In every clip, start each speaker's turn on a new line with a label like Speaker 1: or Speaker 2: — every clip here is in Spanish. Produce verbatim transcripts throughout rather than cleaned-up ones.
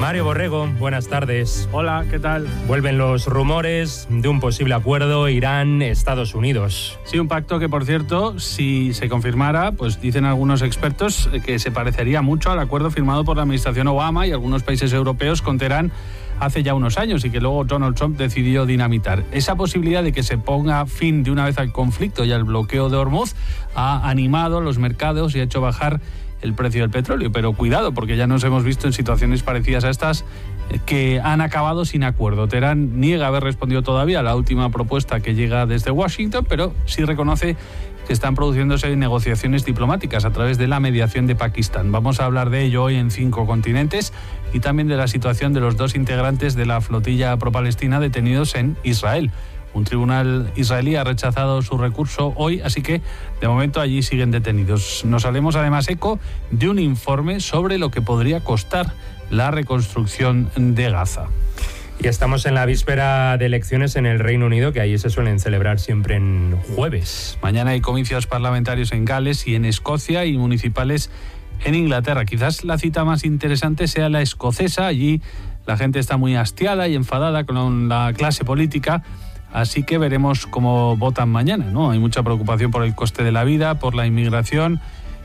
Speaker 1: Mario Borrego, buenas tardes.
Speaker 2: Hola, ¿qué tal?
Speaker 1: Vuelven los rumores de un posible acuerdo Irán-Estados Unidos.
Speaker 2: Sí, un pacto que, por cierto, si se confirmara, pues dicen algunos expertos que se parecería mucho al acuerdo firmado por la administración Obama y algunos países europeos con Teherán hace ya unos años y que luego Donald Trump decidió dinamitar. Esa posibilidad de que se ponga fin de una vez al conflicto y al bloqueo de Hormuz ha animado los mercados y ha hecho bajar el precio del petróleo, pero cuidado, porque ya nos hemos visto en situaciones parecidas a estas que han acabado sin acuerdo. Teherán niega haber respondido todavía a la última propuesta que llega desde Washington, pero sí reconoce que están produciéndose negociaciones diplomáticas a través de la mediación de Pakistán. Vamos a hablar de ello hoy en Cinco Continentes y también de la situación de los dos integrantes de la flotilla pro-palestina detenidos en Israel. Un tribunal israelí ha rechazado su recurso hoy, así que de momento allí siguen detenidos. Nos haremos además eco de un informe sobre lo que podría costar la reconstrucción de Gaza.
Speaker 1: Y estamos en la víspera de elecciones en el Reino Unido, que allí se suelen celebrar siempre en jueves.
Speaker 2: Mañana hay comicios parlamentarios en Gales y en Escocia y municipales en Inglaterra. Quizás la cita más interesante sea la escocesa. Allí la gente está muy hastiada y enfadada con la clase política. Así que veremos cómo votan mañana, ¿no? Hay mucha preocupación por el coste de la vida, por la inmigración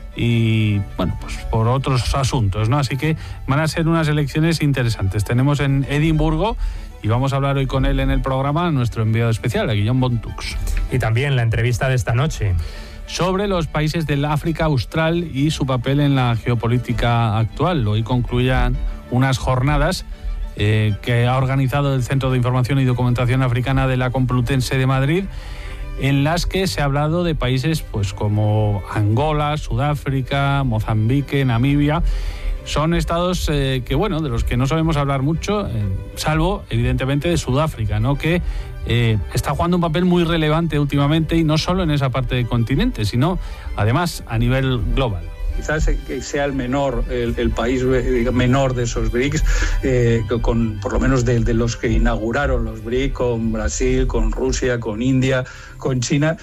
Speaker 2: y, bueno, pues por otros asuntos, ¿no? Así que van a ser unas elecciones interesantes. Tenemos en Edimburgo, y vamos a hablar hoy con él en el programa, nuestro enviado especial, a Guillaume Bontux.
Speaker 1: Y también la entrevista de esta noche
Speaker 2: sobre los países del África Austral y su papel en la geopolítica actual. Hoy concluyan unas jornadas Eh, que ha organizado el Centro de Información y Documentación Africana de la Complutense de Madrid, en las que se ha hablado de países pues como Angola, Sudáfrica, Mozambique, Namibia. Son estados eh, que, bueno, de los que no sabemos hablar mucho, eh, salvo, evidentemente, de Sudáfrica, ¿no? Que eh, está jugando un papel muy relevante últimamente, y no solo en esa parte del continente, sino, además, a nivel global.
Speaker 3: Quizás sea el menor, el, el país menor de esos B R I C S, eh, con, por lo menos de, de los que inauguraron los B R I C, con Brasil, con Rusia, con India, con China,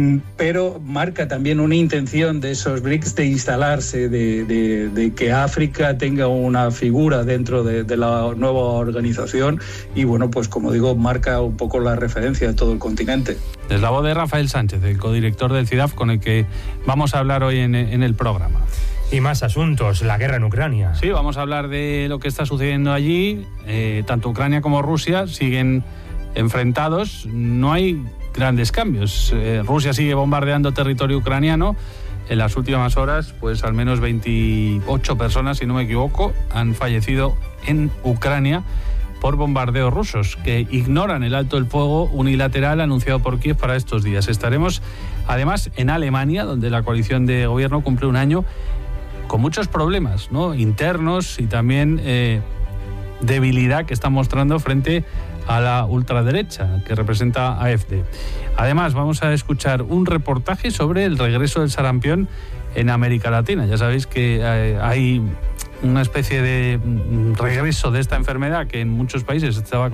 Speaker 3: pero marca también una intención de esos B R I C S de instalarse, de, de, de que África tenga una figura dentro de, de la nueva organización y, bueno, pues como digo, marca un poco la referencia de todo el continente.
Speaker 2: Es la voz de Rafael Sánchez, el codirector del C I D A F, con el que vamos a hablar hoy en, en el programa.
Speaker 1: Y más asuntos, la guerra en Ucrania.
Speaker 2: Sí, vamos a hablar de lo que está sucediendo allí. Eh, tanto Ucrania como Rusia siguen enfrentados. No hay grandes cambios. Eh, Rusia sigue bombardeando territorio ucraniano. En las últimas horas, pues al menos veintiocho personas, si no me equivoco, han fallecido en Ucrania por bombardeos rusos, que ignoran el alto el fuego unilateral anunciado por Kiev para estos días. Estaremos además en Alemania, donde la coalición de gobierno cumple un año con muchos problemas, ¿no?, internos, y también eh, debilidad que está mostrando frente a la ultraderecha que representa a AfD. Además, vamos a escuchar un reportaje sobre el regreso del sarampión en América Latina. Ya sabéis que eh, hay una especie de regreso de esta enfermedad que en muchos países estaba